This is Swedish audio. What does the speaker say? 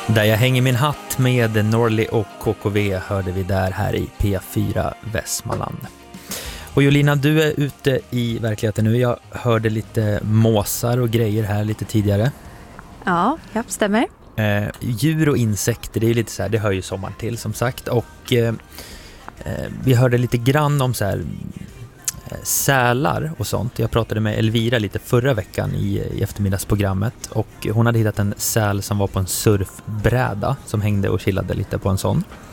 Där jag hänger min hatt med Norli och KKV hörde vi där här i P4 Västmanland. Och Jolina, du är ute i verkligheten nu. Jag hörde lite måsar och grejer här lite tidigare. Ja, stämmer. Djur och insekter, det är lite så här, det hör ju sommaren till som sagt. Och vi hörde lite grann om så här sälar och sånt. Jag pratade med Elvira lite förra veckan i eftermiddagsprogrammet och hon hade hittat en säl som var på en surfbräda som hängde och chillade lite på en sån.